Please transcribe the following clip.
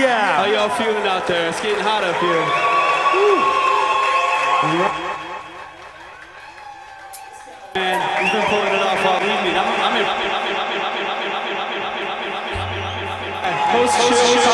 yeah. How y'all feeling out there? It's getting hot up here. Man, he's been pulling it off all evening. I'm in. Post-show